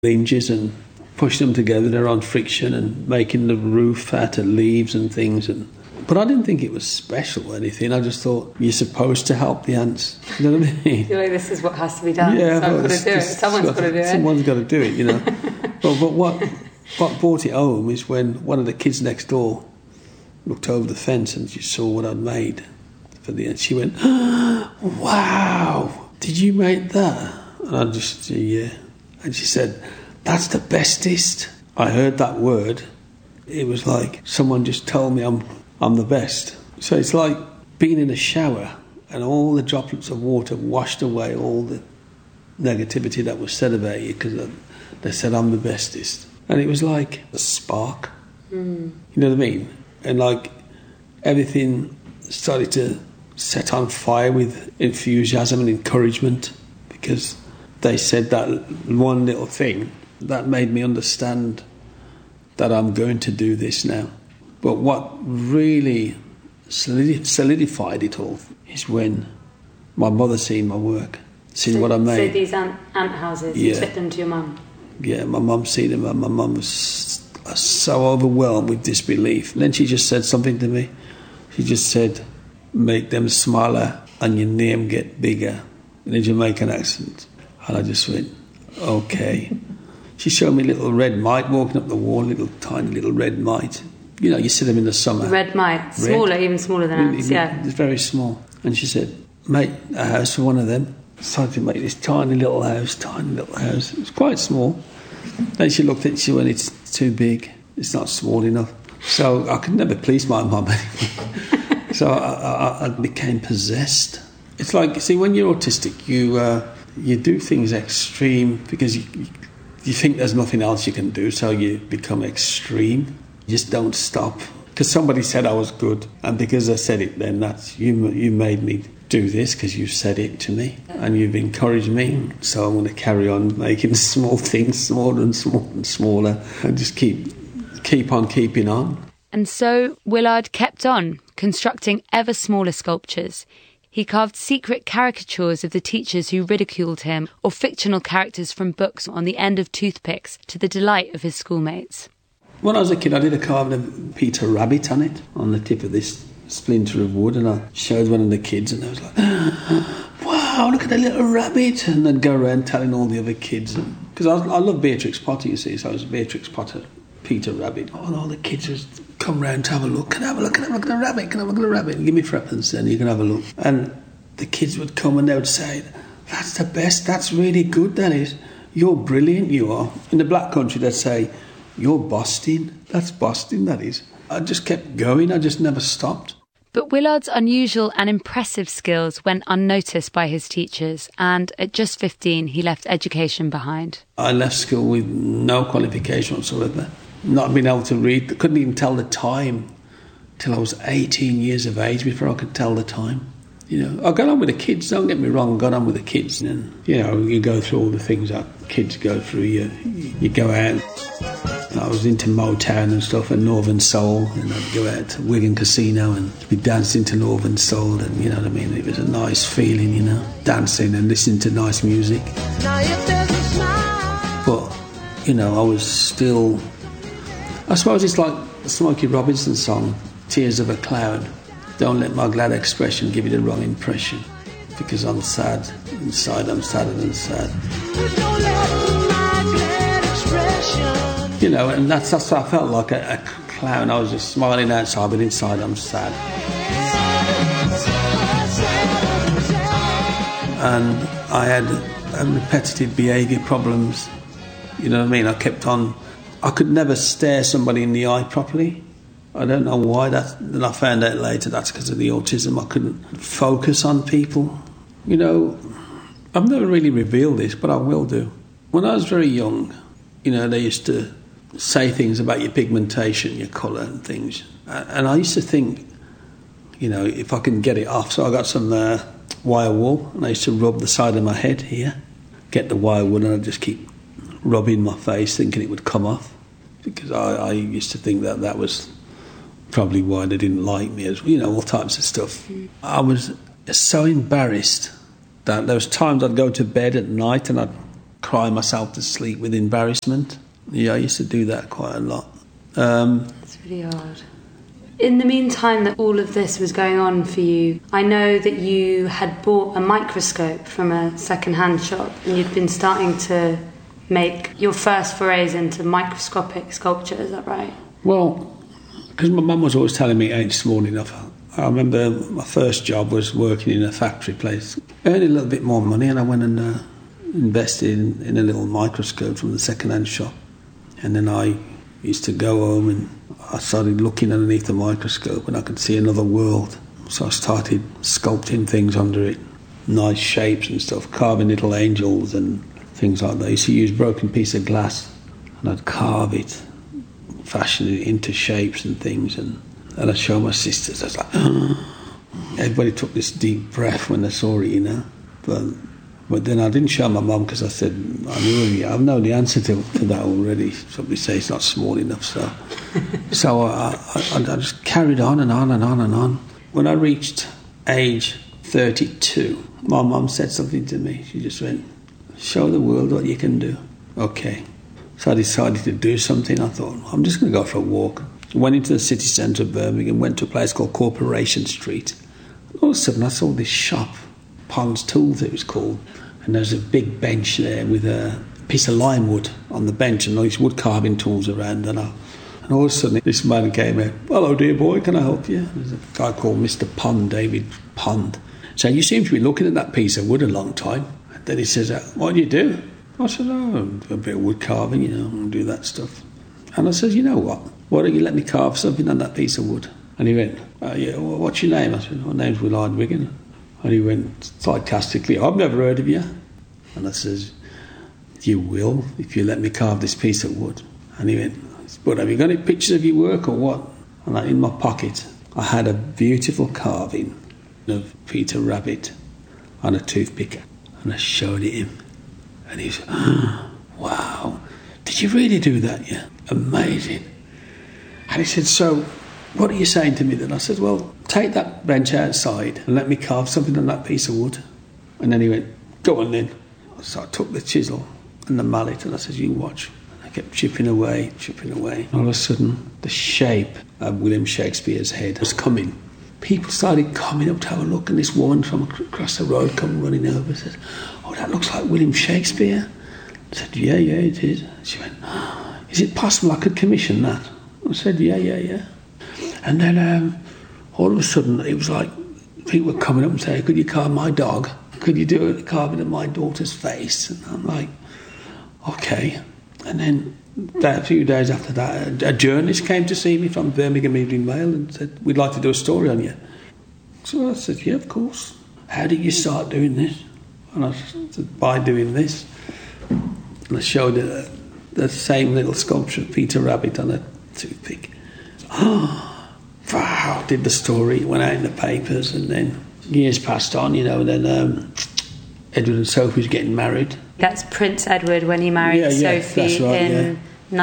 hinges and pushing them together. They're on friction and making the roof out of leaves and things. But I didn't think it was special or anything. I just thought you're supposed to help the ants. You know what I mean? You're like, this is what has to be done. Yeah, so I've got to do it. Someone's got to do it. Someone's got to do it, you know. but what brought it home is when one of the kids next door looked over the fence and she saw what I'd made for the ants. She went, "Wow, did you make that?" And I just said, "Yeah." And she said, "That's the bestest." I heard that word. It was like someone just told me I'm the best. So it's like being in a shower and all the droplets of water washed away all the negativity that was said about you because they said I'm the bestest. And it was like a spark. You know what I mean? And like everything started to set on fire with enthusiasm and encouragement because they said that one little thing that made me understand that I'm going to do this now. But what really solidified it all is when my mother seen my work, seen what I made. So these ant houses, you took them to your mum? Yeah, my mum seen them and my mum was so overwhelmed with disbelief. And then she just said something to me. She just said, "Make them smaller and your name get bigger," in a Jamaican accent. And I just went, okay. She showed me a little red mite walking up the wall, tiny little red mite. You know, you see them in the summer. Red mite, smaller, even smaller than ants, yeah. It's very small. And she said, "Make a house for one of them." Started to make this tiny little house. It was quite small. Then she looked at it, she went, "It's too big. It's not small enough." So I could never please my mum anyway. So I became possessed. It's like, see, when you're autistic, you do things extreme because you think there's nothing else you can do, so you become extreme. You just don't stop. Because somebody said I was good, and because I said it then, that's you made me do this because you said it to me, and you've encouraged me, so I'm going to carry on making small things smaller and smaller and smaller, and just keep on keeping on. And so Willard kept on, constructing ever smaller sculptures. He carved secret caricatures of the teachers who ridiculed him, or fictional characters from books on the end of toothpicks, to the delight of his schoolmates. When I was a kid, I did a carving of Peter Rabbit on it, on the tip of this splinter of wood, and I showed one of the kids, and they was like, "Wow, look at that little rabbit!" And they'd go around telling all the other kids, because I love Beatrix Potter, you see, so I was Beatrix Potter, Peter Rabbit. And all the kids would come round to have a look. "Can I have a look? Can I have a look at the rabbit? Can I have a look at the rabbit? Give me threepence, and you can have a look." And the kids would come and they would say, "That's the best. That's really good. That is. You're brilliant. You are." In the black country, they'd say, "You're Boston. That's Boston. That is." I just kept going. I just never stopped. But Willard's unusual and impressive skills went unnoticed by his teachers, and at just 15, he left education behind. I left school with no qualification whatsoever. Not being able to read, couldn't even tell the time till I was 18 years of age before I could tell the time. You know, I got on with the kids, don't get me wrong, I got on with the kids. And, you know, you go through all the things that kids go through. You go out. I was into Motown and stuff and Northern Soul, and I'd go out to Wigan Casino and be dancing to Northern Soul, and you know what I mean, it was a nice feeling, you know, dancing and listening to nice music. But, you know, I was still, I suppose it's like the Smokey Robinson song, "Tears of a Cloud." Don't let my glad expression give you the wrong impression, because I'm sad, inside I'm sadder than sad. You know, and that's what I felt like, a clown. I was just smiling outside, but inside I'm sad. And I had repetitive behaviour problems. You know what I mean? I could never stare somebody in the eye properly. I don't know why. Then I found out later that's because of the autism. I couldn't focus on people. You know, I've never really revealed this, but I will do. When I was very young, you know, they used to say things about your pigmentation, your colour and things. And I used to think, you know, if I can get it off. So I got some wire wool, and I used to rub the side of my head here, get the wire wool, and I'd just keep rubbing my face thinking it would come off. Because I used to think that was probably why they didn't like me, as you know, all types of stuff. I was so embarrassed that there was times I'd go to bed at night and I'd cry myself to sleep with embarrassment. Yeah, I used to do that quite a lot. It's really hard. In the meantime that all of this was going on for you, I know that you had bought a microscope from a second-hand shop and you'd been starting to make your first forays into microscopic sculpture, is that right? Well, because my mum was always telling me it ain't small enough. I remember my first job was working in a factory place. Earned a little bit more money and I went and invested in a little microscope from the second-hand shop. And then I used to go home and I started looking underneath the microscope and I could see another world. So I started sculpting things under it, nice shapes and stuff, carving little angels and things like that. I used to use a broken piece of glass and I'd carve it, fashion it into shapes and things, and I'd show my sisters. I was like, everybody took this deep breath when they saw it, you know. But then I didn't show my mum because I said, I know the answer to that already. Somebody say it's not small enough, so I just carried on and on and on and on. When I reached age 32, my mum said something to me. She just went, show the world what you can do. Okay. So I decided to do something. I thought, I'm just going to go for a walk. Went into the city centre of Birmingham, went to a place called Corporation Street. All of a sudden I saw this shop, Pond's Tools it was called, and there's a big bench there with a piece of lime wood on the bench and all these wood carving tools around, and all of a sudden this man came out, hello dear boy, can I help you? There's a guy called Mr. Pond, David Pond. So you seem to be looking at that piece of wood a long time. And then he says, what do you do? I said, a bit of wood carving, and do that stuff. And I said, you know what? Why don't you let me carve something on that piece of wood? And he went, yeah, what's your name? I said, my name's Willard Wigan. And he went sarcastically, I've never heard of you. And I says, you will if you let me carve this piece of wood. And he went, but have you got any pictures of your work or what? And in my pocket, I had a beautiful carving of Peter Rabbit on a toothpick. And I showed it him. And he said, wow, did you really do that? Yeah, amazing. And he said, so what are you saying to me then? I said, well, take that bench outside and let me carve something on that piece of wood. And then he went, go on then. So I took the chisel and the mallet and I said, you watch. And I kept chipping away. All of a sudden, the shape of William Shakespeare's head was coming. People started coming up to have a look, and this woman from across the road come running over and said, oh, that looks like William Shakespeare. I said, yeah, it is. She went, is it possible I could commission that? I said, yeah. And then all of a sudden, it was like people were coming up and saying, could you carve my dog? Could you do a carving of my daughter's face? And I'm like, okay. And then a few days after that, a journalist came to see me from Birmingham Evening Mail and said, we'd like to do a story on you. So I said, yeah, of course. How did you start doing this? And I said, by doing this. And I showed the same little sculpture of Peter Rabbit on a toothpick. Oh, wow, did the story, went out in the papers, and then years passed on, then Edward and Sophie was getting married. That's Prince Edward when he married Sophie in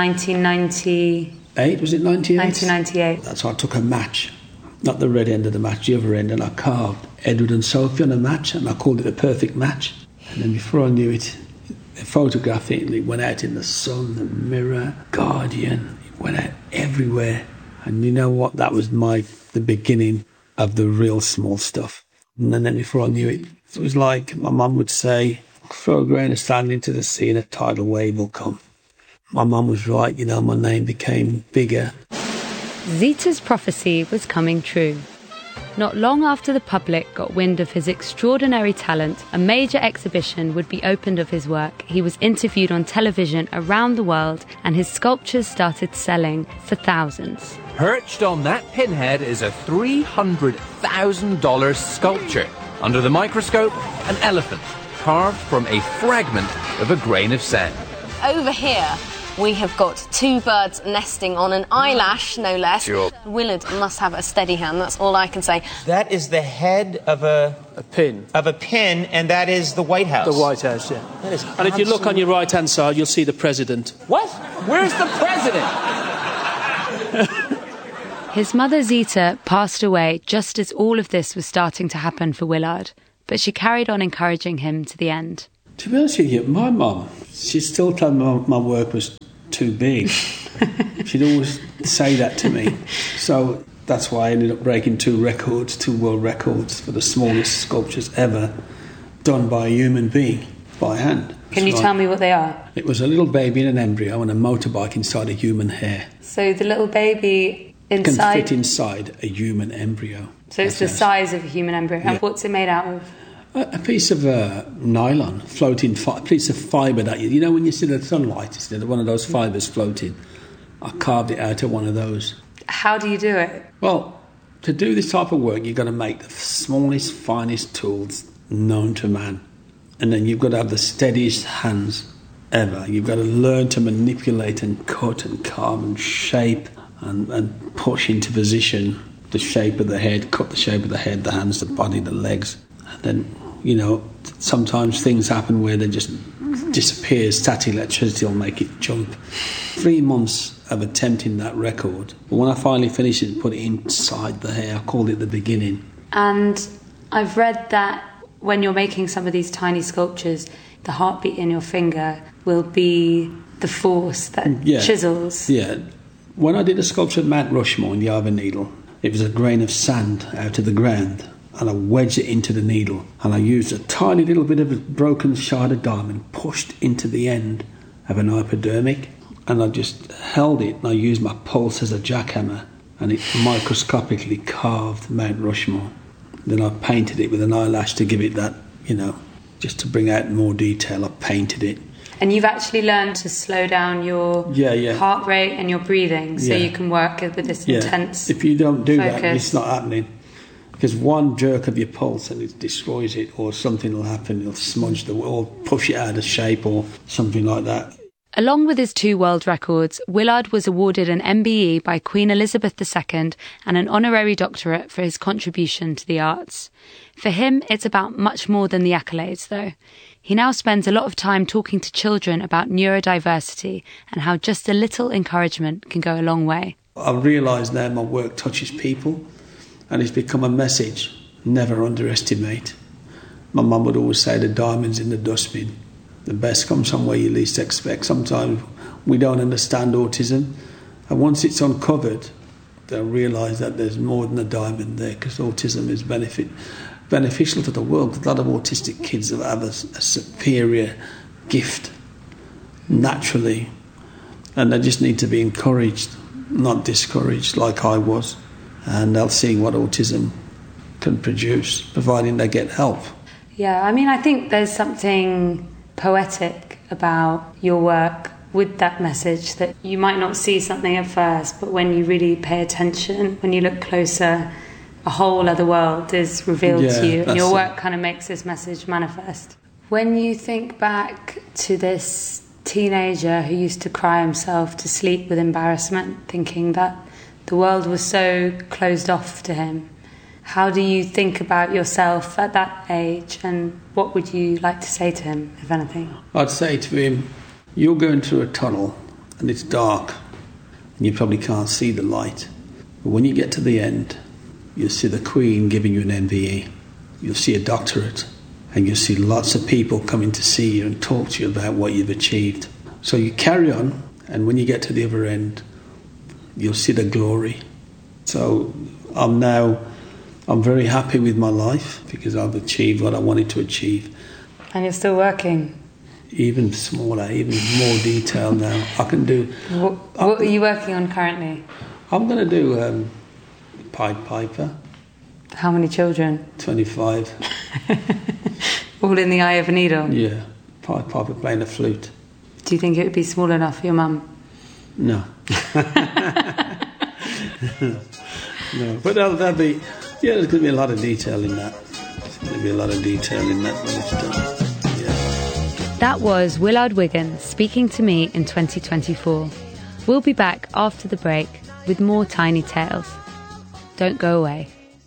1998. Was it 98? 1998. That's why I took a match, not the red end of the match, the other end, and I carved Edward and Sophie on a match, and I called it a perfect match. And then before I knew it, they photographed it, and it went out in the Sun, the Mirror, Guardian. It went out everywhere. And you know what? That was the beginning of the real small stuff. And then before I knew it, it was like my mum would say, throw a grain of sand into the sea and a tidal wave will come. My mum was right, my name became bigger. Zita's prophecy was coming true. Not long after the public got wind of his extraordinary talent, a major exhibition would be opened of his work. He was interviewed on television around the world, and his sculptures started selling for thousands. Perched on that pinhead is a $300,000 sculpture. Under the microscope, an elephant, carved from a fragment of a grain of sand. Over here, we have got two birds nesting on an eyelash, no less. Sure. Willard must have a steady hand, that's all I can say. That is the head of a pin. And that is the White House. The White House, yeah. And if you look on your right-hand side, you'll see the president. What? Where's the president? His mother Zita passed away just as all of this was starting to happen for Willard, but she carried on encouraging him to the end. To be honest with you, my mum, she still told me my work was too big. She'd always say that to me. So that's why I ended up breaking 2 world records for the smallest sculptures ever done by a human being, by hand. Can you tell me what they are? It was a little baby in an embryo and a motorbike inside a human hair. So the little baby inside... Can fit inside a human embryo. So it's the size of a human embryo. Yeah. And what's it made out of? A piece of nylon, floating, piece of fibre that you know when you see the sunlight, it's one of those fibres floating. I carved it out of one of those. How do you do it? Well, to do this type of work, you've got to make the smallest, finest tools known to man. And then you've got to have the steadiest hands ever. You've got to learn to manipulate and cut and carve and shape and push into position the shape of the head, cut the shape of the head, the hands, the body, the legs. And then, you know, sometimes things happen where they just disappear. Static electricity will make it jump. 3 months of attempting that record. But when I finally finished it and put it inside the hair, I called it the beginning. And I've read that when you're making some of these tiny sculptures, the heartbeat in your finger will be the force that chisels. Yeah. When I did a sculpture of Mount Rushmore in the Eye of a Needle, it was a grain of sand out of the ground, and I wedged it into the needle, and I used a tiny little bit of a broken shard of diamond pushed into the end of an hypodermic, and I just held it, and I used my pulse as a jackhammer, and it microscopically carved Mount Rushmore. Then I painted it with an eyelash to give it that, you know, just to bring out more detail. I painted it. And you've actually learned to slow down your heart rate and your breathing so you can work with this intense If you don't do focus. that, it's not happening. Because one jerk of your pulse and it destroys it, or something will happen. You'll smudge or push it out of shape or something like that. Along with his 2 world records, Willard was awarded an MBE by Queen Elizabeth II and an honorary doctorate for his contribution to the arts. For him, it's about much more than the accolades, though. He now spends a lot of time talking to children about neurodiversity and how just a little encouragement can go a long way. I realise now my work touches people, and it's become a message: never underestimate. My mum would always say the diamond's in the dustbin. The best comes from where you least expect. Sometimes we don't understand autism, and once it's uncovered, they'll realise that there's more than a diamond there, because autism is beneficial to the world. A lot of autistic kids have a superior gift naturally, and they just need to be encouraged, not discouraged like I was, and they'll see what autism can produce, providing they get help. Yeah, I mean, I think there's something poetic about your work with that message, that you might not see something at first, but when you really pay attention, when you look closer, a whole other world is revealed to you, and your work kind of makes this message manifest. When you think back to this teenager who used to cry himself to sleep with embarrassment, thinking that the world was so closed off to him, how do you think about yourself at that age, and what would you like to say to him, if anything? I'd say to him, you're going through a tunnel and it's dark and you probably can't see the light. But when you get to the end, you'll see the Queen giving you an MBE. You'll see a doctorate, and you'll see lots of people coming to see you and talk to you about what you've achieved. So you carry on, and when you get to the other end, you'll see the glory. So I'm very happy with my life because I've achieved what I wanted to achieve. And you're still working? Even smaller, even more detail now. I can do... What are you working on currently? I'm going to do Pied Piper. How many children? 25. All in the eye of a needle? Yeah. Pied Piper playing a flute. Do you think it would be small enough for your mum? No. No. But there'll be... Yeah, there's going to be a lot of detail in that. There's going to be a lot of detail in that when it's done. Yeah. That was Willard Wiggins speaking to me in 2024. We'll be back after the break with more Tiny Tales. Don't go away.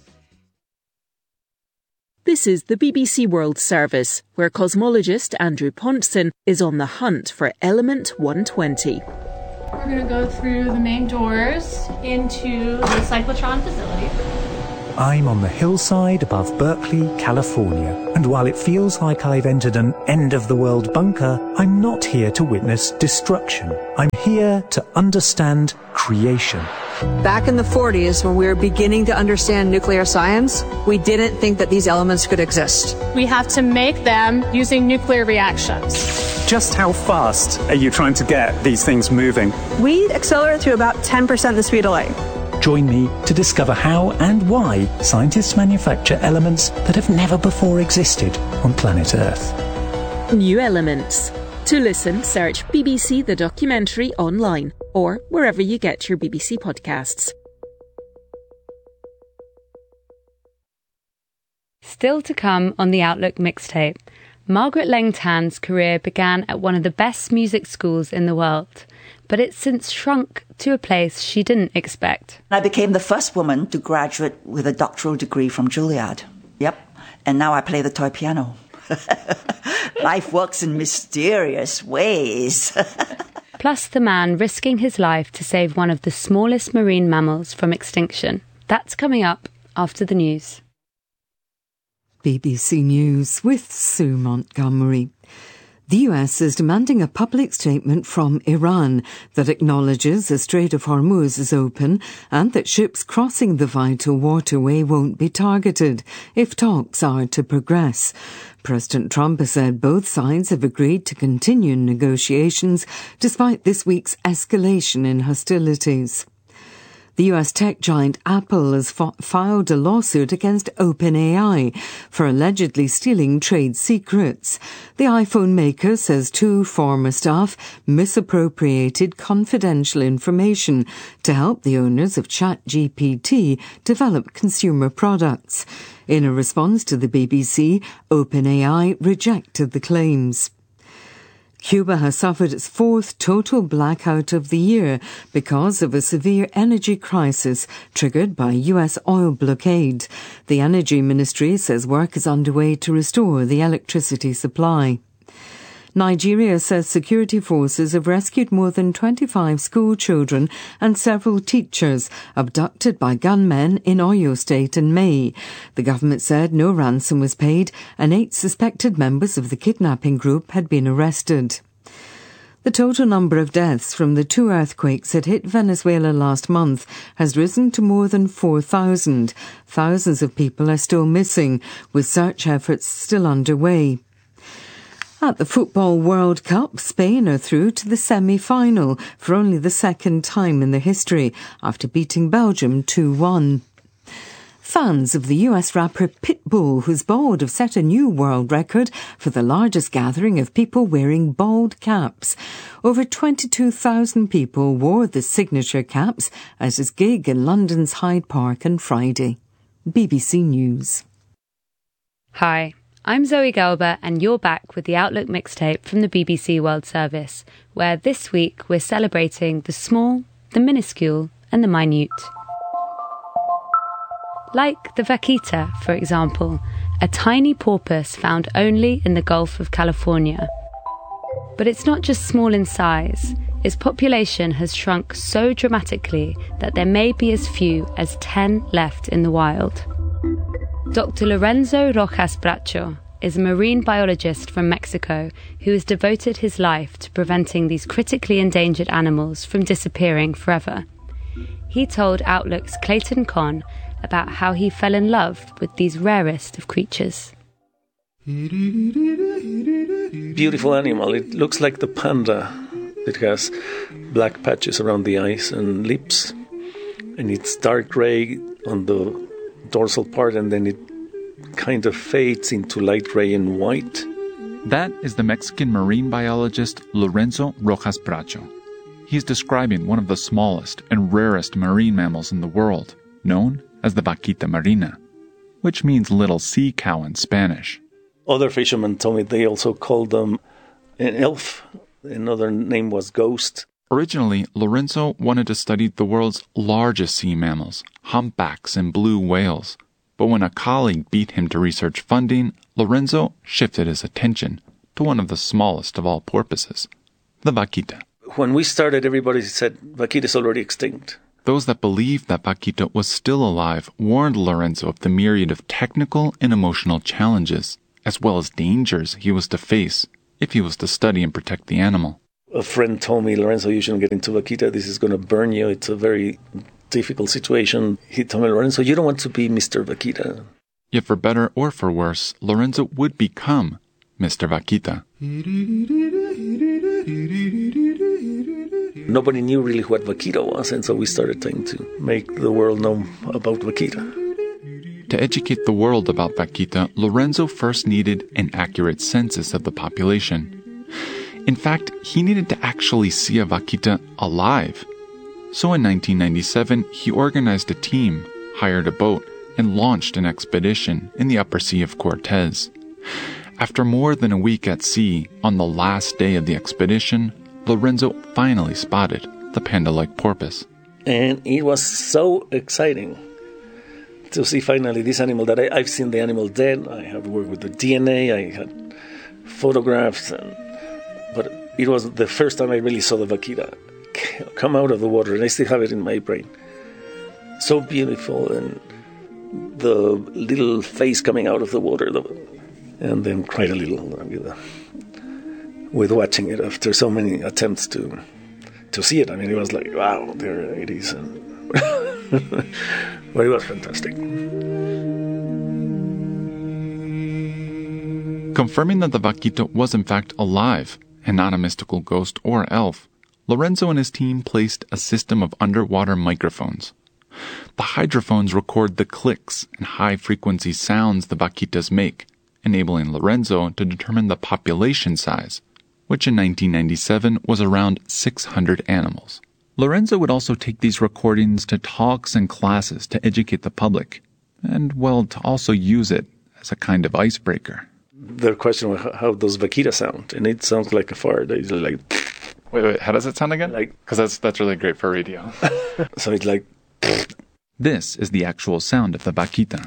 This is the BBC World Service, where cosmologist Andrew Pontzen is on the hunt for element 120. We're going to go through the main doors into the cyclotron facility. I'm on the hillside above Berkeley, California, and while it feels like I've entered an end-of-the-world bunker, I'm not here to witness destruction. I'm here to understand creation. Back in the 40s, when we were beginning to understand nuclear science, we didn't think that these elements could exist. We have to make them using nuclear reactions. Just how fast are you trying to get these things moving? We accelerate to about 10% the speed of light. Join me to discover how and why scientists manufacture elements that have never before existed on planet Earth. New Elements. To listen, search BBC The Documentary online or wherever you get your BBC podcasts. Still to come on the Outlook mixtape, Margaret Leng Tan's career began at one of the best music schools in the world, but it's since shrunk to a place she didn't expect. I became the first woman to graduate with a doctoral degree from Juilliard. Yep, and now I play the toy piano. Life works in mysterious ways. Plus the man risking his life to save one of the smallest marine mammals from extinction. That's coming up after the news. BBC News with Sue Montgomery. The US is demanding a public statement from Iran that acknowledges the Strait of Hormuz is open and that ships crossing the vital waterway won't be targeted if talks are to progress. President Trump has said both sides have agreed to continue negotiations despite this week's escalation in hostilities. The US tech giant Apple has filed a lawsuit against OpenAI for allegedly stealing trade secrets. The iPhone maker says 2 former staff misappropriated confidential information to help the owners of ChatGPT develop consumer products. In a response to the BBC, OpenAI rejected the claims. Cuba has suffered its 4th total blackout of the year because of a severe energy crisis triggered by US oil blockade. The Energy Ministry says work is underway to restore the electricity supply. Nigeria says security forces have rescued more than 25 school children and several teachers abducted by gunmen in Oyo State in May. The government said no ransom was paid and 8 suspected members of the kidnapping group had been arrested. The total number of deaths from the 2 earthquakes that hit Venezuela last month has risen to more than 4,000. Thousands of people are still missing, with search efforts still underway. At the Football World Cup, Spain are through to the semi-final for only the 2nd time in their history, after beating Belgium 2-1. Fans of the US rapper Pitbull, whose bald have set a new world record for the largest gathering of people wearing bald caps. Over 22,000 people wore the signature caps at his gig in London's Hyde Park on Friday. BBC News. Hi, I'm Zoe Gelber and you're back with the Outlook mixtape from the BBC World Service, where this week we're celebrating the small, the minuscule and the minute. Like the vaquita, for example, a tiny porpoise found only in the Gulf of California. But it's not just small in size. Its population has shrunk so dramatically that there may be as few as 10 left in the wild. Dr. Lorenzo Rojas Bracho is a marine biologist from Mexico who has devoted his life to preventing these critically endangered animals from disappearing forever. He told Outlook's Clayton Conn about how he fell in love with these rarest of creatures. Beautiful animal. It looks like the panda. It has black patches around the eyes and lips, and it's dark gray on the dorsal part, and then it kind of fades into light gray and white. That is the Mexican marine biologist Lorenzo Rojas Bracho. He's describing one of the smallest and rarest marine mammals in the world, known as the vaquita marina, which means little sea cow in Spanish. Other fishermen told me they also called them an elf. Another name was ghost. Originally, Lorenzo wanted to study the world's largest sea mammals, humpbacks and blue whales. But when a colleague beat him to research funding, Lorenzo shifted his attention to one of the smallest of all porpoises, the vaquita. When we started, everybody said vaquita is already extinct. Those that believed that vaquita was still alive warned Lorenzo of the myriad of technical and emotional challenges, as well as dangers he was to face if he was to study and protect the animal. A friend told me, Lorenzo, you shouldn't get into vaquita. This is going to burn you. It's a very difficult situation. He told me, Lorenzo, you don't want to be Mr. Vaquita. Yet for better or for worse, Lorenzo would become Mr. Vaquita. Nobody knew really what vaquita was, and so we started trying to make the world know about vaquita. To educate the world about vaquita, Lorenzo first needed an accurate census of the population. In fact, he needed to actually see a vaquita alive. So in 1997, he organized a team, hired a boat, and launched an expedition in the upper sea of Cortez. After more than a week at sea, on the last day of the expedition, Lorenzo finally spotted the panda-like porpoise. And it was so exciting to see finally this animal that I've seen the animal dead. I have worked with the DNA, I had photographs, but it was the first time I really saw the vaquita come out of the water, and I still have it in my brain. So beautiful, and the little face coming out of the water, and then cried a little with watching it after so many attempts to see it. I mean, it was like, wow, there it is. But it was fantastic. Confirming that the vaquita was in fact alive and not a mystical ghost or elf, Lorenzo and his team placed a system of underwater microphones. The hydrophones record the clicks and high-frequency sounds the vaquitas make, enabling Lorenzo to determine the population size, which in 1997 was around 600 animals. Lorenzo would also take these recordings to talks and classes to educate the public, and, well, to also use it as a kind of icebreaker. The question was, how does vaquita sound? And it sounds like a fart. It's like... Wait, how does it sound again? Because that's really great for radio. So it's like... This is the actual sound of the vaquita.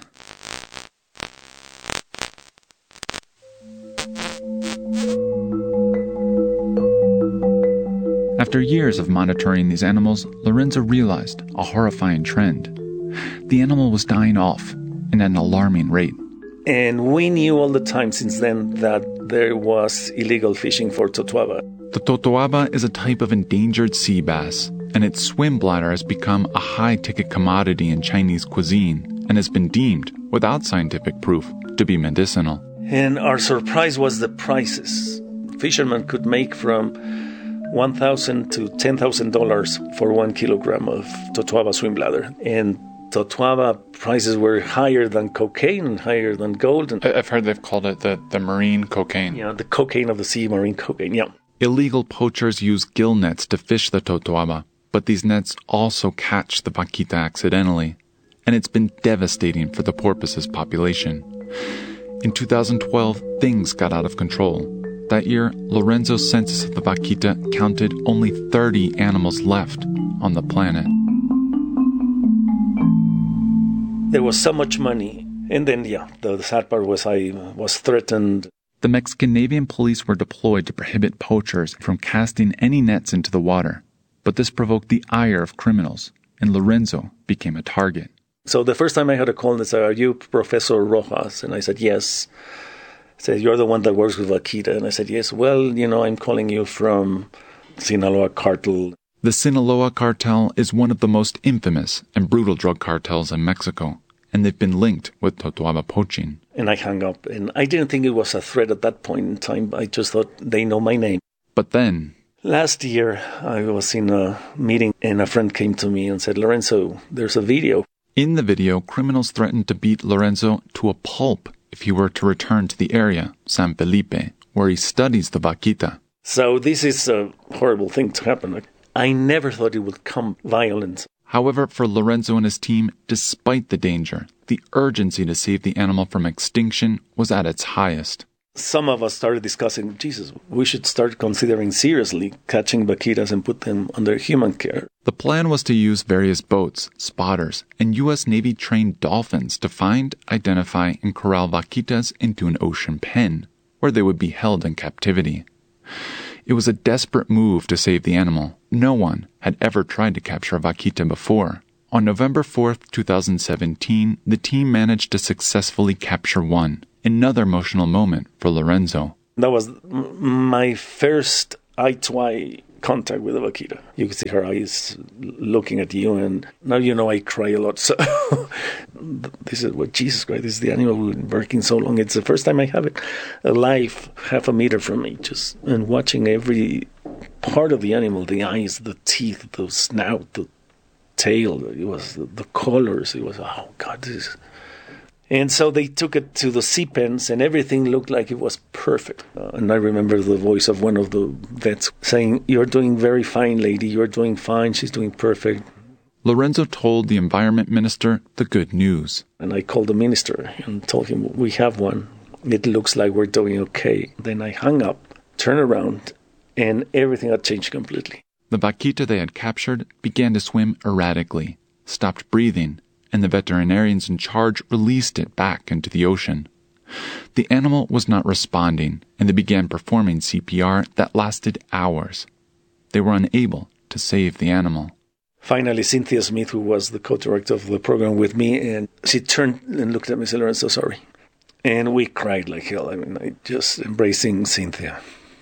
After years of monitoring these animals, Lorenzo realized a horrifying trend. The animal was dying off, and at an alarming rate. And we knew all the time since then that there was illegal fishing for totoaba. The totoaba is a type of endangered sea bass, and its swim bladder has become a high-ticket commodity in Chinese cuisine and has been deemed, without scientific proof, to be medicinal. And our surprise was the prices. Fishermen could make from $1,000 to $10,000 for 1 kilogram of totoaba swim bladder. And totoaba prices were higher than cocaine, higher than gold. I've heard they've called it the marine cocaine. Yeah, the cocaine of the sea, marine cocaine, yeah. Illegal poachers use gill nets to fish the totoaba, but these nets also catch the vaquita accidentally, and it's been devastating for the porpoise's population. In 2012, things got out of control. That year, Lorenzo's census of the vaquita counted only 30 animals left on the planet. There was so much money. And then, the sad part was I was threatened. The Mexican police were deployed to prohibit poachers from casting any nets into the water. But this provoked the ire of criminals, and Lorenzo became a target. So the first time I had a call, they said, "Are you Professor Rojas?" And I said, "Yes." Said, "You're the one that works with vaquita." And I said, "Yes, well, I'm calling you from Sinaloa cartel." The Sinaloa cartel is one of the most infamous and brutal drug cartels in Mexico, and they've been linked with totoaba poaching. And I hung up, and I didn't think it was a threat at that point in time. I just thought they know my name. But then... Last year, I was in a meeting, and a friend came to me and said, "Lorenzo, there's a video." In the video, criminals threatened to beat Lorenzo to a pulp if he were to return to the area, San Felipe, where he studies the vaquita. So this is a horrible thing to happen. I never thought it would come violent. However, for Lorenzo and his team, despite the danger, the urgency to save the animal from extinction was at its highest. Some of us started discussing, Jesus, we should start considering seriously catching vaquitas and put them under human care. The plan was to use various boats, spotters, and U.S. Navy-trained dolphins to find, identify, and corral vaquitas into an ocean pen, where they would be held in captivity. It was a desperate move to save the animal. No one had ever tried to capture a vaquita before. On November 4th, 2017, the team managed to successfully capture one, another emotional moment for Lorenzo. That was my first eye-to-eye contact with a vaquita. You could see her eyes looking at you, and now you know I cry a lot. So this is what Jesus Christ, this is the animal we've been working so long. It's the first time I have it alive, half a meter from me, just and watching every part of the animal, the eyes, the teeth, the snout, the tail, it was the colors, it was, oh God, this is... And so they took it to the sea pens, and everything looked like it was perfect. And I remember the voice of one of the vets saying, "You're doing very fine, lady. You're doing fine. She's doing perfect." Lorenzo told the environment minister the good news. And I called the minister and told him, "We have one. It looks like we're doing okay." Then I hung up, turned around, and everything had changed completely. The vaquita they had captured began to swim erratically, stopped breathing, and the veterinarians in charge released it back into the ocean. The animal was not responding, and they began performing CPR that lasted hours. They were unable to save the animal. Finally, Cynthia Smith, who was the co-director of the program with me, and she turned and looked at me and said, "I'm so sorry." And we cried like hell. I mean, I just embracing Cynthia.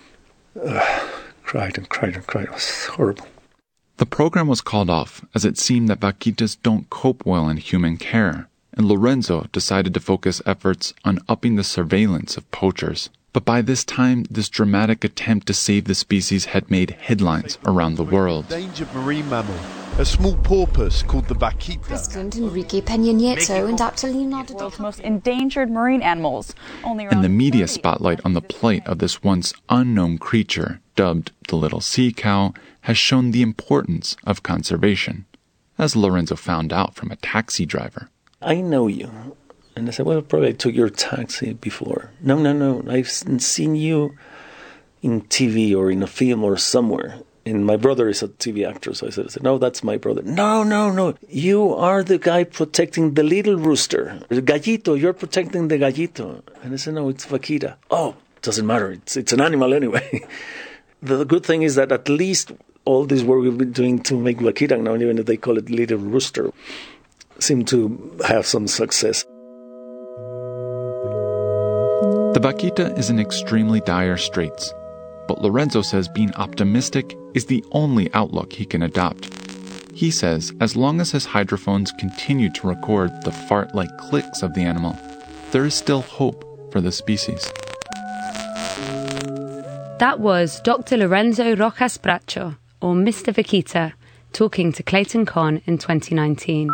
Cried and cried and cried. It was horrible. The program was called off as it seemed that vaquitas don't cope well in human care, and Lorenzo decided to focus efforts on upping the surveillance of poachers. But by this time, this dramatic attempt to save the species had made headlines around the world. Endangered marine mammal, a small porpoise called the vaquita. President Enrique Peña Nieto and Dr. Leonardo... World's most endangered marine animals. And the media spotlight on the plight of this once unknown creature, dubbed the little sea cow, has shown the importance of conservation, as Lorenzo found out from a taxi driver. "I know you." And I said, "Well, probably I took your taxi before." No, I've seen you in TV or in a film or somewhere. And my brother is a TV actor, so I said, "No, that's my brother." No. You are the guy protecting the little rooster. The gallito, you're protecting the gallito. And I said, "No, it's vaquita." "Oh, doesn't matter. It's an animal anyway." The good thing is that at least all this work we've been doing to make vaquita now, even if they call it little rooster, seem to have some success. The vaquita is in extremely dire straits, but Lorenzo says being optimistic is the only outlook he can adopt. He says as long as his hydrophones continue to record the fart-like clicks of the animal, there is still hope for the species. That was Dr. Lorenzo Rojas Bracho, or Mr. Vaquita, talking to Clayton Conn in 2019.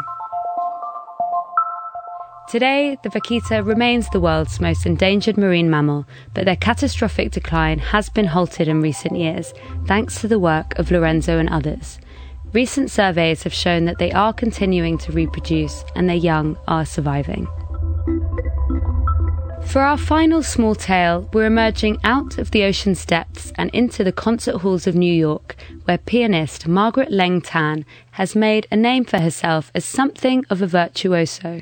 Today, the vaquita remains the world's most endangered marine mammal, but their catastrophic decline has been halted in recent years, thanks to the work of Lorenzo and others. Recent surveys have shown that they are continuing to reproduce and their young are surviving. For our final small tale, we're emerging out of the ocean's depths and into the concert halls of New York, where pianist Margaret Leng Tan has made a name for herself as something of a virtuoso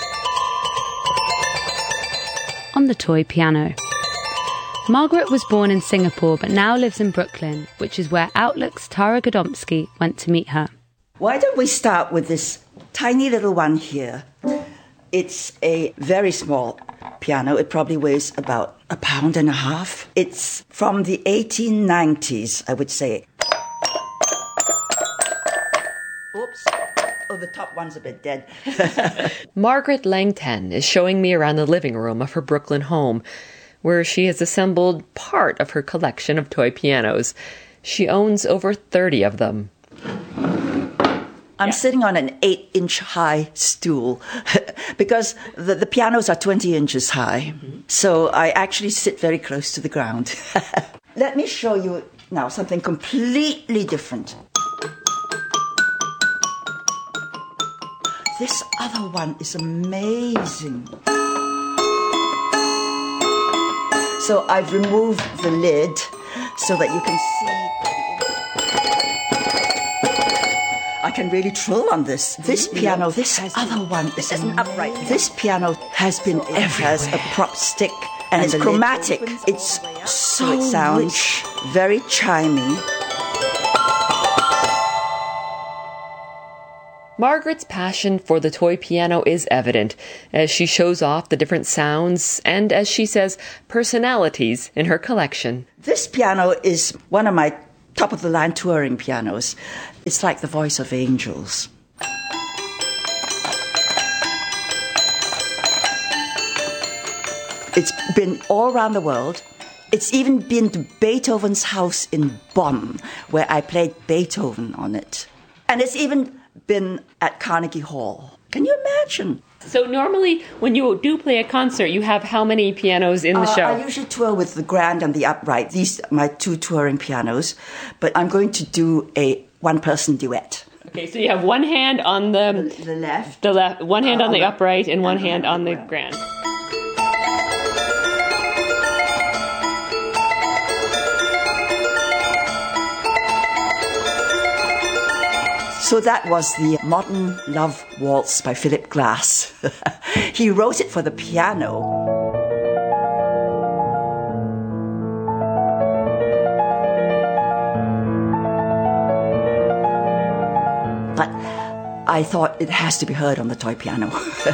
on the toy piano. Margaret was born in Singapore but now lives in Brooklyn, which is where Outlook's Tara Godomsky went to meet her. Why don't we start with this tiny little one here? It's a very small piano. It probably weighs about 1.5 pounds. It's from the 1890s, I would say. Oops. Oh, the top one's a bit dead. Margaret Leng Tan is showing me around the living room of her Brooklyn home, where she has assembled part of her collection of toy pianos. She owns over 30 of them. I'm sitting on an 8-inch high stool because the pianos are 20 inches high. Mm-hmm. So I actually sit very close to the ground. Let me show you now something completely different. This other one is amazing. So I've removed the lid so that you can see. I can really trill on this. This piano, this other one is an upright. This piano has been everywhere. It has a prop stick and it's chromatic. It's so it sounds rich, very chimey. Margaret's passion for the toy piano is evident as she shows off the different sounds and, as she says, personalities in her collection. This piano is one of my top-of-the-line touring pianos. It's like the voice of angels. It's been all around the world. It's even been to Beethoven's house in Bonn, where I played Beethoven on it. And it's even been at Carnegie Hall. Can you imagine? So normally, when you do play a concert, you have how many pianos in the show? I usually tour with the grand and the upright. These are my two touring pianos. But I'm going to do a one-person duet. Okay, so you have one hand on the left. The left, one hand on the upright and one hand on the grand. So that was the Modern Love Waltz by Philip Glass. He wrote it for the piano. But I thought it has to be heard on the toy piano.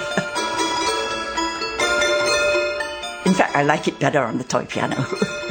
In fact, I like it better on the toy piano.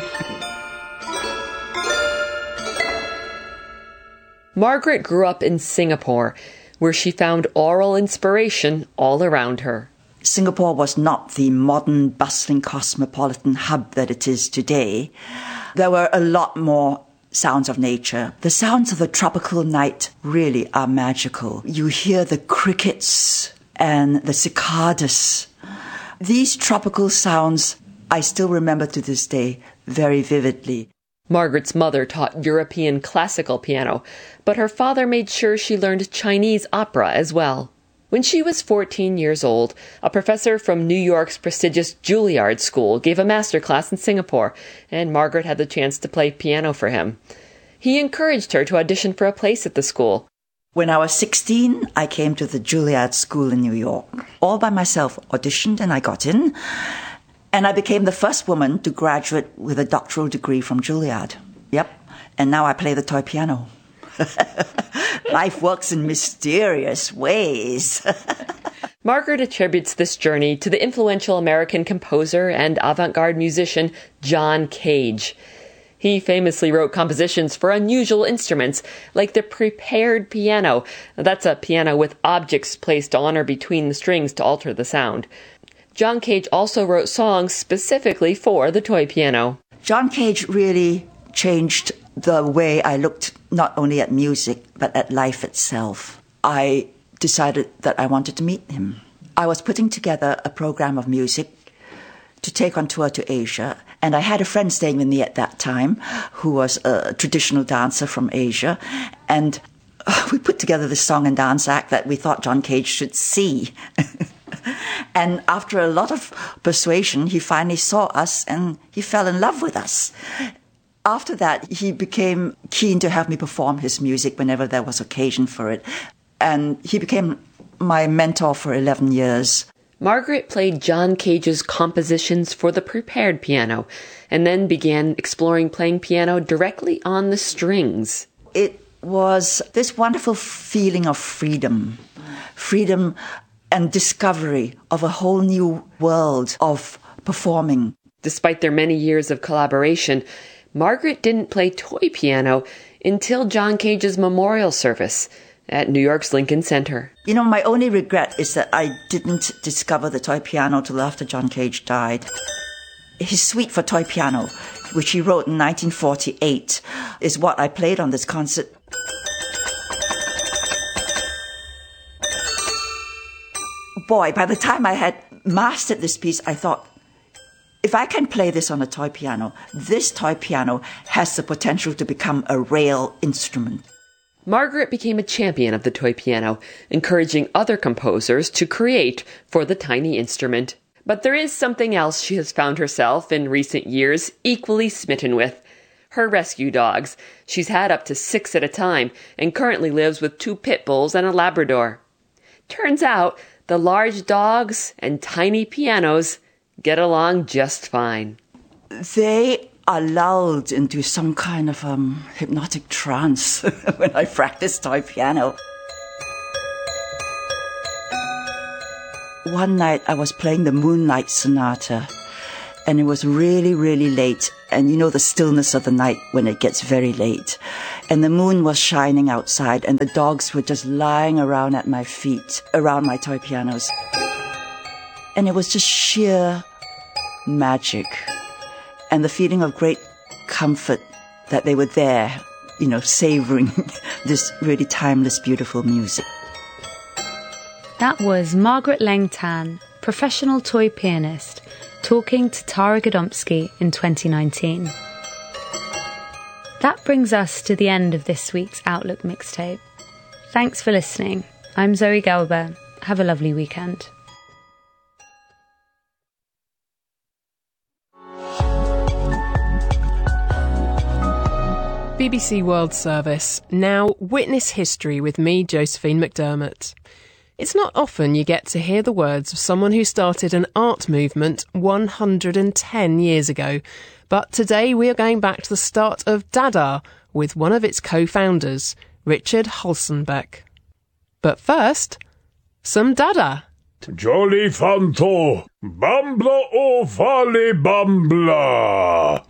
Margaret grew up in Singapore, where she found aural inspiration all around her. Singapore was not the modern, bustling, cosmopolitan hub that it is today. There were a lot more sounds of nature. The sounds of the tropical night really are magical. You hear the crickets and the cicadas. These tropical sounds I still remember to this day very vividly. Margaret's mother taught European classical piano, but her father made sure she learned Chinese opera as well. When she was 14 years old, a professor from New York's prestigious Juilliard School gave a master class in Singapore, and Margaret had the chance to play piano for him. He encouraged her to audition for a place at the school. When I was 16, I came to the Juilliard School in New York. All by myself, auditioned, and I got in. And I became the first woman to graduate with a doctoral degree from Juilliard. Yep. And now I play the toy piano. Life works in mysterious ways. Margaret attributes this journey to the influential American composer and avant-garde musician John Cage. He famously wrote compositions for unusual instruments, like the prepared piano. That's a piano with objects placed on or between the strings to alter the sound. John Cage also wrote songs specifically for the toy piano. John Cage really changed the way I looked not only at music, but at life itself. I decided that I wanted to meet him. I was putting together a program of music to take on tour to Asia, and I had a friend staying with me at that time who was a traditional dancer from Asia, and we put together this song and dance act that we thought John Cage should see. And after a lot of persuasion, he finally saw us and he fell in love with us. After that, he became keen to have me perform his music whenever there was occasion for it. And he became my mentor for 11 years. Margaret played John Cage's compositions for the prepared piano and then began exploring playing piano directly on the strings. It was this wonderful feeling of freedom. Freedom and discovery of a whole new world of performing. Despite their many years of collaboration, Margaret didn't play toy piano until John Cage's memorial service at New York's Lincoln Center. You know, my only regret is that I didn't discover the toy piano till after John Cage died. His suite for toy piano, which he wrote in 1948, is what I played on this concert. Boy, by the time I had mastered this piece, I thought, if I can play this on a toy piano, this toy piano has the potential to become a real instrument. Margaret became a champion of the toy piano, encouraging other composers to create for the tiny instrument. But there is something else she has found herself in recent years equally smitten with. Her rescue dogs. She's had up to 6 at a time and currently lives with 2 pit bulls and a Labrador. Turns out the large dogs and tiny pianos get along just fine. They are lulled into some kind of hypnotic trance when I practice toy piano. one night I was playing the Moonlight Sonata, and it was really, really late. And you know the stillness of the night when it gets very late. And the moon was shining outside, and the dogs were just lying around at my feet, around my toy pianos. And it was just sheer magic, and the feeling of great comfort that they were there, you know, savoring this really timeless, beautiful music. That was Margaret Leng Tan, professional toy pianist, talking to Tara Godomsky in 2019. That brings us to the end of this week's Outlook mixtape. Thanks for listening. I'm Zoe Gelber. Have a lovely weekend. BBC World Service, now Witness History with me, Josephine McDermott. It's not often you get to hear the words of someone who started an art movement 110 years ago, but today we are going back to the start of Dada with one of its co-founders, Richard Hulsenbeck. But first, some Dada. Jolly Fanto, Bambla o Fale Bambla,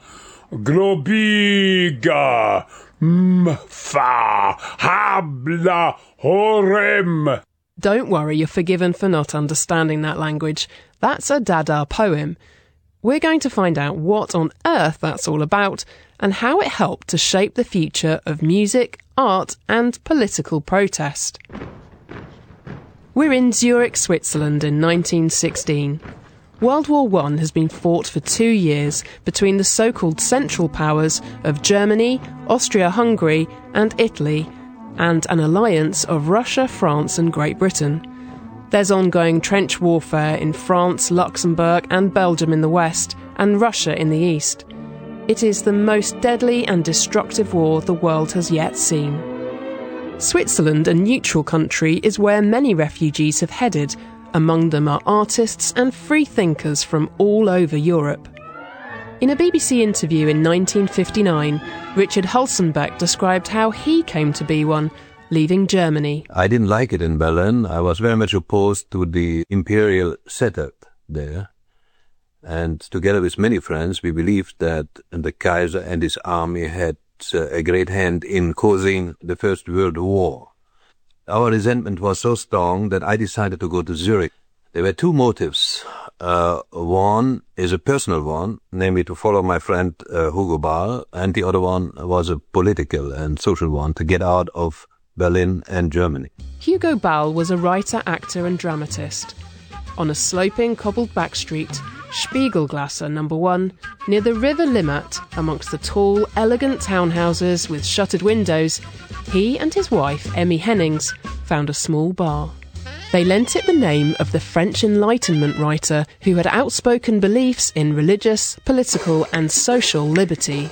Grobiga, Mfa, Habla Horem. Don't worry, you're forgiven for not understanding that language. That's a Dada poem. We're going to find out what on earth that's all about and how it helped to shape the future of music, art and political protest. We're in Zurich, Switzerland in 1916. World War I has been fought for 2 years between the so-called Central Powers of Germany, Austria-Hungary and Italy, and an alliance of Russia, France and Great Britain. There's ongoing trench warfare in France, Luxembourg and Belgium in the west, and Russia in the east. It is the most deadly and destructive war the world has yet seen. Switzerland, a neutral country, is where many refugees have headed. Among them are artists and free thinkers from all over Europe. In a BBC interview in 1959, Richard Hulsenbeck described how he came to be one, leaving Germany. I didn't like it in Berlin. I was very much opposed to the imperial setup there. And together with many friends, we believed that the Kaiser and his army had a great hand in causing the First World War. Our resentment was so strong that I decided to go to Zurich. There were two motives. One is a personal one, namely to follow my friend Hugo Ball, and the other one was a political and social one, to get out of Berlin and Germany. Hugo Ball was a writer, actor and dramatist. On a sloping, cobbled-back street, Spiegelglasser No. 1, near the River Limmat, amongst the tall, elegant townhouses with shuttered windows, he and his wife, Emmy Hennings, found a small bar. They lent it the name of the French Enlightenment writer who had outspoken beliefs in religious, political and social liberty.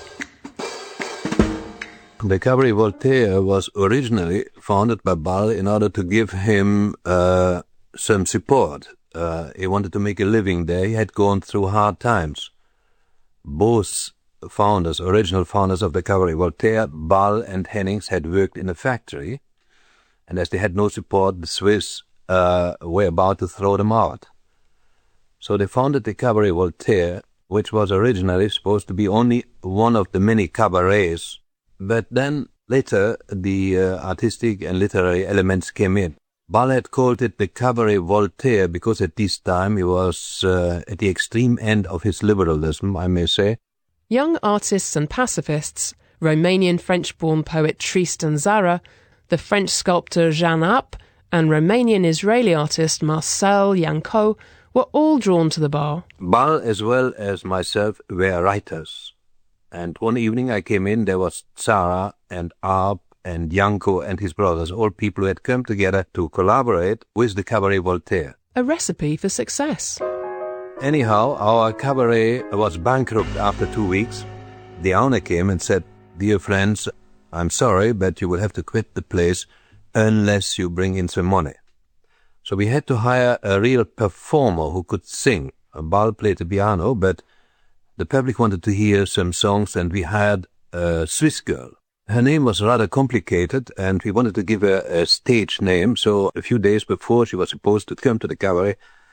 The Cabaret Voltaire was originally founded by Ball in order to give him some support. He wanted to make a living there. He had gone through hard times. Both founders, original founders of the Cabaret Voltaire, Ball and Hennings, had worked in a factory, and as they had no support, the Swiss were about to throw them out. So they founded the Cabaret Voltaire, which was originally supposed to be only one of the many cabarets, but then later the artistic and literary elements came in. Ball had called it the Cabaret Voltaire because at this time he was at the extreme end of his liberalism, I may say. Young artists and pacifists, Romanian French-born poet Tristan Tzara, the French sculptor Jean App, and Romanian-Israeli artist Marcel Yanko were all drawn to the bar. Ball, as well as myself, were writers. And one evening I came in, there was Tzara and App and Yanko and his brothers, all people who had come together to collaborate with the Cabaret Voltaire. A recipe for success. Anyhow, our cabaret was bankrupt after 2 weeks. The owner came and said, "Dear friends, I'm sorry, but you will have to quit the place unless you bring in some money." So we had to hire a real performer who could sing. Ball played the piano, but the public wanted to hear some songs, and we hired a Swiss girl. Her name was rather complicated, and we wanted to give her a stage name, so a few days before she was supposed to come to the cabaret,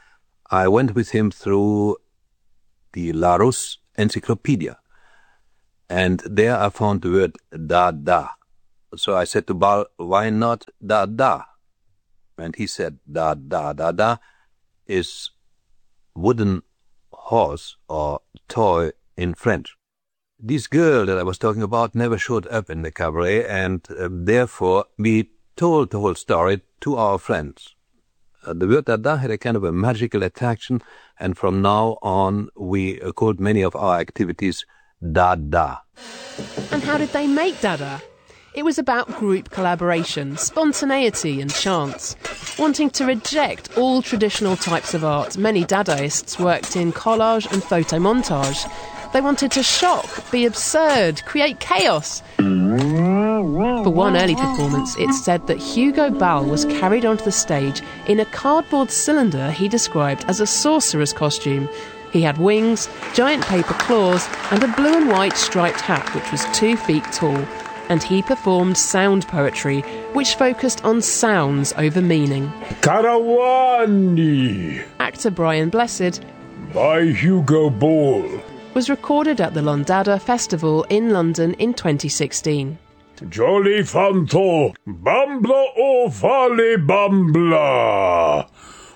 I went with him through the Larousse Encyclopedia, and there I found the word Dada. So I said to Bal, why not Dada? And he said, Dada. Dada is wooden horse or toy in French. This girl that I was talking about never showed up in the cabaret, and therefore we told the whole story to our friends. The word Dada had a kind of a magical attraction, and from now on we called many of our activities Dada. And how did they make Dada? It was about group collaboration, spontaneity and chance. Wanting to reject all traditional types of art, many Dadaists worked in collage and photomontage. They wanted to shock, be absurd, create chaos. For one early performance, it's said that Hugo Ball was carried onto the stage in a cardboard cylinder he described as a sorcerer's costume. He had wings, giant paper claws, and a blue and white striped hat which was 2 feet tall. And he performed sound poetry, which focused on sounds over meaning. Caravani, Actor Brian Blessed, by Hugo Ball, was recorded at the Londada Festival in London in 2016. Jolly Fanto, Bambla o Fale Bambla,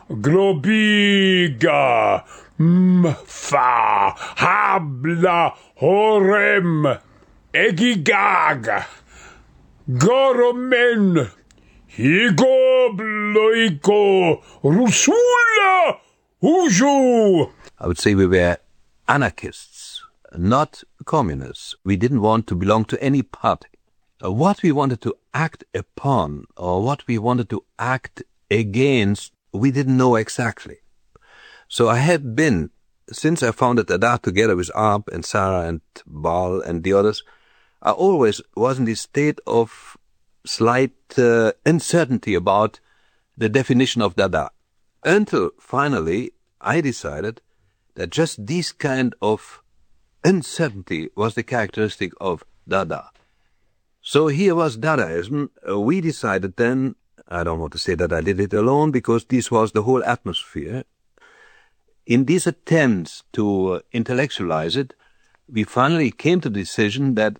Globiga, Mfa, Habla, Horem, Egigag, Goromen, Higo, Bloiko, Rusula, Uju. I would say we were anarchists, not communists. We didn't want to belong to any party. What we wanted to act upon, or what we wanted to act against, we didn't know exactly. So I had been, since I founded Dada together with Arp and Sarah and Bal and the others, I always was in this state of slight uncertainty about the definition of Dada. Until finally I decided that just this kind of uncertainty was the characteristic of Dada. So here was Dadaism. We decided then, I don't want to say that I did it alone, because this was the whole atmosphere. In these attempts to intellectualize it, we finally came to the decision that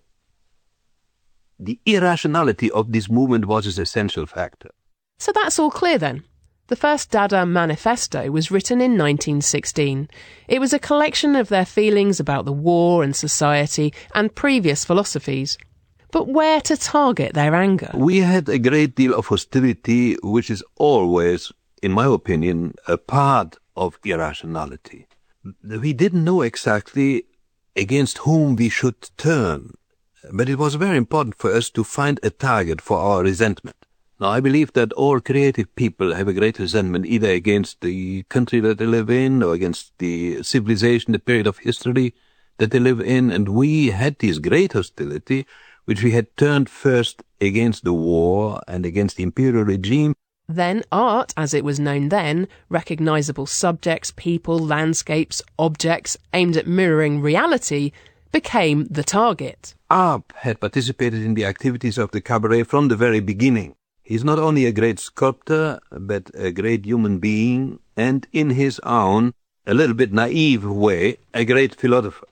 the irrationality of this movement was its essential factor. So that's all clear then. The first Dada manifesto was written in 1916. It was a collection of their feelings about the war and society and previous philosophies. But where to target their anger? We had a great deal of hostility, which is always, in my opinion, a part of irrationality. We didn't know exactly against whom we should turn, but it was very important for us to find a target for our resentment. Now, I believe that all creative people have a great resentment either against the country that they live in or against the civilization, the period of history that they live in, and we had this great hostility which we had turned first against the war and against the imperial regime. Then art, as it was known then, recognisable subjects, people, landscapes, objects aimed at mirroring reality, became the target. Arp had participated in the activities of the cabaret from the very beginning. He's not only a great sculptor, but a great human being, and in his own, a little bit naive way, a great philosopher.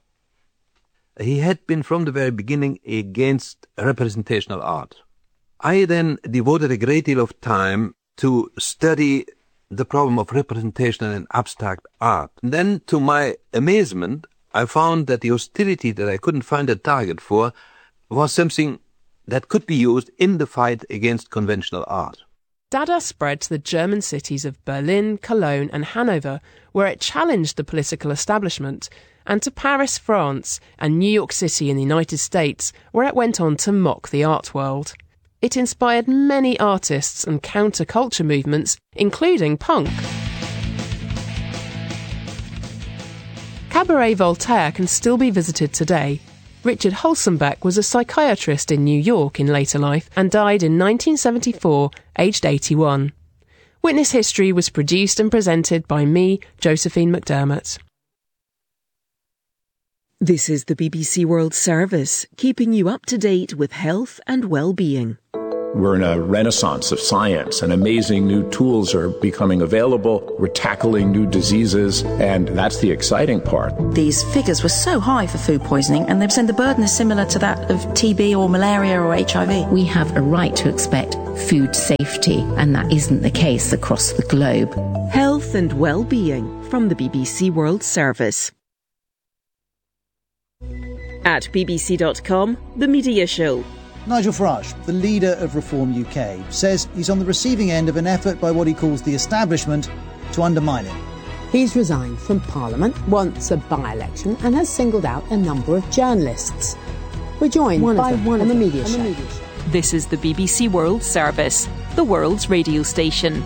He had been from the very beginning against representational art. I then devoted a great deal of time to study the problem of representational and abstract art. And then, to my amazement, I found that the hostility that I couldn't find a target for was something that could be used in the fight against conventional art. Dada spread to the German cities of Berlin, Cologne and Hanover, where it challenged the political establishment, and to Paris, France, and New York City in the United States, where it went on to mock the art world. It inspired many artists and counterculture movements, including punk. Cabaret Voltaire can still be visited today. Richard Holzenbeck was a psychiatrist in New York in later life and died in 1974, aged 81. Witness History was produced and presented by me, Josephine McDermott. This is the BBC World Service, keeping you up to date with health and well-being. We're in a renaissance of science, and amazing new tools are becoming available. We're tackling new diseases, and that's the exciting part. These figures were so high for food poisoning, and they're saying the burden is similar to that of TB or malaria or HIV. We have a right to expect food safety, and that isn't the case across the globe. Health and well-being from the BBC World Service. At bbc.com, The Media Show. Nigel Farage, the leader of Reform UK, says he's on the receiving end of an effort by what he calls the establishment to undermine him. He's resigned from Parliament, wants a by-election, and has singled out a number of journalists. We're joined by one of the Media Show. This is the BBC World Service, the world's radio station.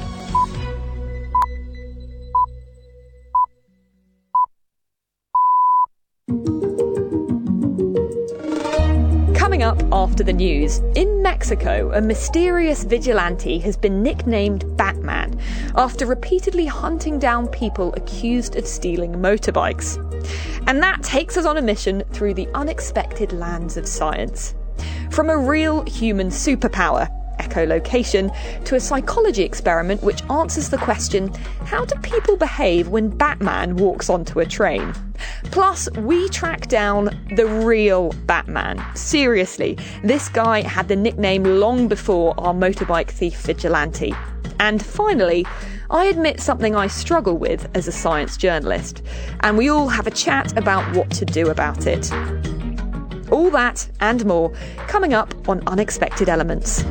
Coming up after the news, in Mexico, a mysterious vigilante has been nicknamed Batman after repeatedly hunting down people accused of stealing motorbikes. And that takes us on a mission through the unexpected lands of science. From a real human superpower, echolocation, to a psychology experiment which answers the question, how do people behave when Batman walks onto a train? Plus, we track down the real Batman. Seriously, this guy had the nickname long before our motorbike thief vigilante. And finally, I admit something I struggle with as a science journalist, and we all have a chat about what to do about it. All that and more coming up on Unexpected Elements.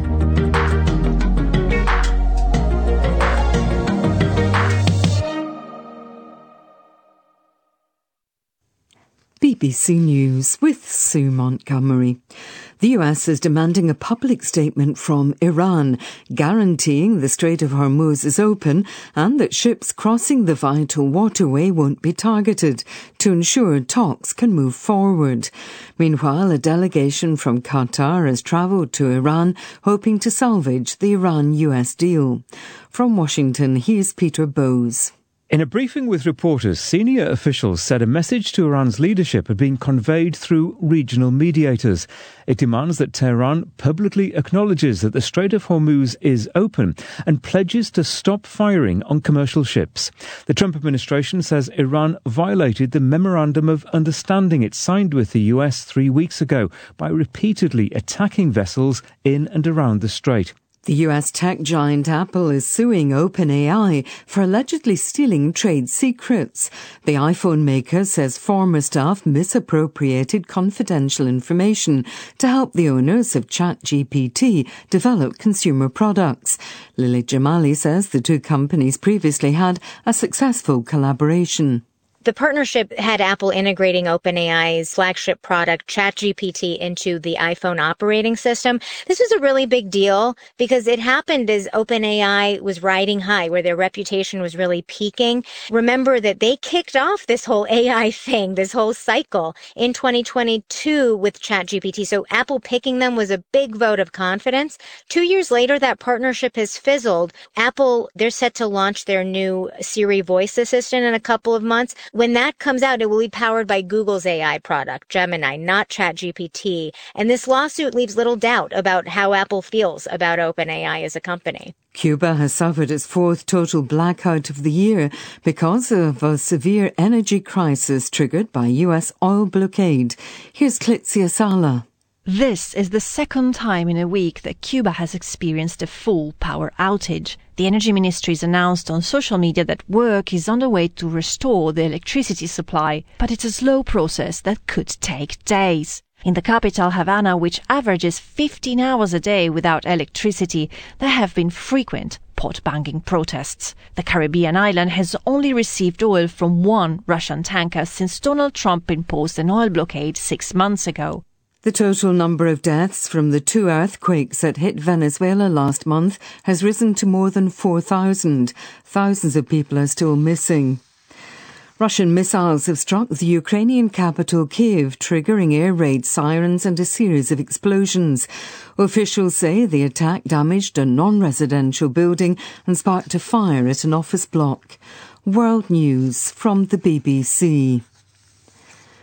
BBC News with Sue Montgomery. The US is demanding a public statement from Iran, guaranteeing the Strait of Hormuz is open and that ships crossing the vital waterway won't be targeted to ensure talks can move forward. Meanwhile, a delegation from Qatar has travelled to Iran, hoping to salvage the Iran-US deal. From Washington, here's Peter Bowes. In a briefing with reporters, senior officials said a message to Iran's leadership had been conveyed through regional mediators. It demands that Tehran publicly acknowledges that the Strait of Hormuz is open and pledges to stop firing on commercial ships. The Trump administration says Iran violated the Memorandum of Understanding it signed with the US 3 weeks ago by repeatedly attacking vessels in and around the strait. The US tech giant Apple is suing OpenAI for allegedly stealing trade secrets. The iPhone maker says former staff misappropriated confidential information to help the owners of ChatGPT develop consumer products. Lily Jamali says the two companies previously had a successful collaboration. The partnership had Apple integrating OpenAI's flagship product, ChatGPT, into the iPhone operating system. This was a really big deal because it happened as OpenAI was riding high, where their reputation was really peaking. Remember that they kicked off this whole AI thing, this whole cycle in 2022 with ChatGPT. So Apple picking them was a big vote of confidence. 2 years later, that partnership has fizzled. Apple, they're set to launch their new Siri voice assistant in a couple of months. When that comes out, it will be powered by Google's AI product, Gemini, not ChatGPT. And this lawsuit leaves little doubt about how Apple feels about OpenAI as a company. Cuba has suffered its fourth total blackout of the year because of a severe energy crisis triggered by US oil blockade. Here's Clitzia Sala. This is the second time in a week that Cuba has experienced a full power outage. The Energy Ministry's announced on social media that work is underway to restore the electricity supply, but it's a slow process that could take days. In the capital, Havana, which averages 15 hours a day without electricity, there have been frequent pot-banging protests. The Caribbean island has only received oil from one Russian tanker since Donald Trump imposed an oil blockade 6 months ago. The total number of deaths from the two earthquakes that hit Venezuela last month has risen to more than 4,000. Thousands of people are still missing. Russian missiles have struck the Ukrainian capital Kyiv, triggering air raid sirens and a series of explosions. Officials say the attack damaged a non-residential building and sparked a fire at an office block. World News from the BBC.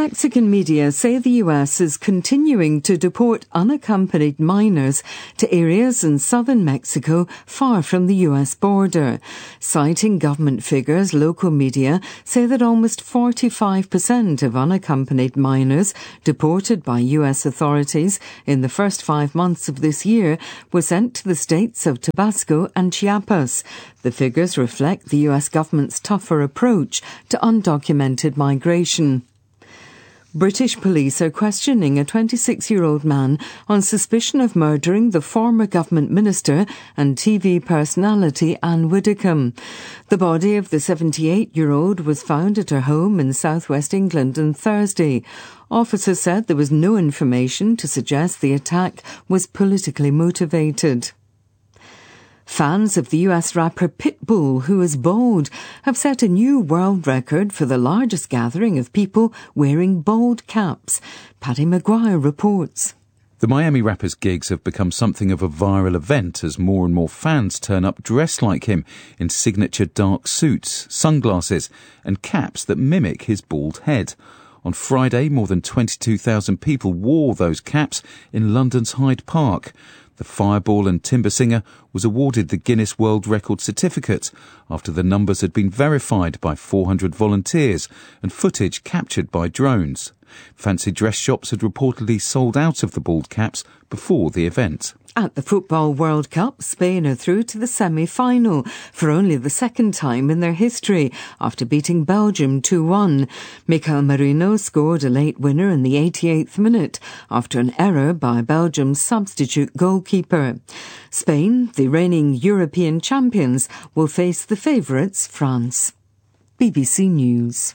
Mexican media say the US is continuing to deport unaccompanied minors to areas in southern Mexico far from the US border. Citing government figures, local media say that almost 45% of unaccompanied minors deported by US authorities in the first 5 months of this year were sent to the states of Tabasco and Chiapas. The figures reflect the US government's tougher approach to undocumented migration. British police are questioning a 26-year-old man on suspicion of murdering the former government minister and TV personality Anne Widdecombe. The body of the 78-year-old was found at her home in southwest England on Thursday. Officers said there was no information to suggest the attack was politically motivated. Fans of the US rapper Pitbull, who is bald, have set a new world record for the largest gathering of people wearing bald caps. Paddy Maguire reports. The Miami rapper's gigs have become something of a viral event as more and more fans turn up dressed like him in signature dark suits, sunglasses and caps that mimic his bald head. On Friday, more than 22,000 people wore those caps in London's Hyde Park. The Fireball and Timber singer was awarded the Guinness World Record certificate after the numbers had been verified by 400 volunteers and footage captured by drones. Fancy dress shops had reportedly sold out of the bald caps before the event. At the Football World Cup, Spain are through to the semi-final for only the second time in their history after beating Belgium 2-1. Mikel Merino scored a late winner in the 88th minute after an error by Belgium's substitute goalkeeper. Spain, the reigning European champions, will face the favourites, France. BBC News.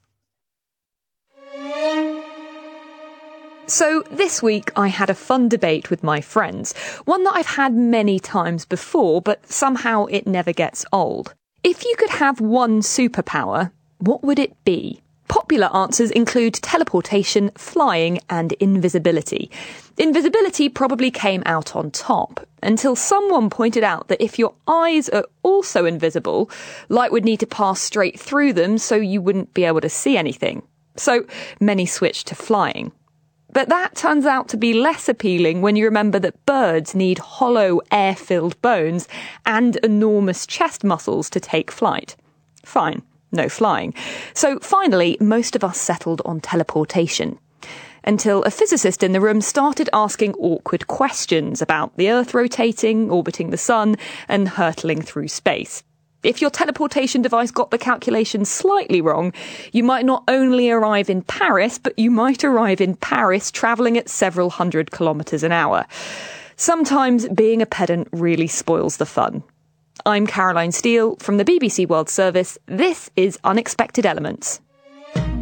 So this week I had a fun debate with my friends, one that I've had many times before, but somehow it never gets old. If you could have one superpower, what would it be? Popular answers include teleportation, flying and invisibility. Invisibility probably came out on top, until someone pointed out that if your eyes are also invisible, light would need to pass straight through them so you wouldn't be able to see anything. So many switched to flying. But that turns out to be less appealing when you remember that birds need hollow, air-filled bones and enormous chest muscles to take flight. Fine, no flying. So finally, most of us settled on teleportation. Until a physicist in the room started asking awkward questions about the Earth rotating, orbiting the sun, and hurtling through space. If your teleportation device got the calculations slightly wrong, you might not only arrive in Paris, but you might arrive in Paris travelling at several hundred kilometres an hour. Sometimes being a pedant really spoils the fun. I'm Caroline Steele from the BBC World Service. This is Unexpected Elements.